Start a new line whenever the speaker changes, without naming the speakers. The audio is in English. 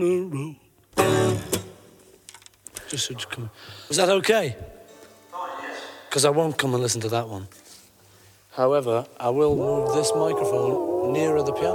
Just come. Was that okay? Because I won't come and listen to that one. However, I will move this microphone nearer the piano.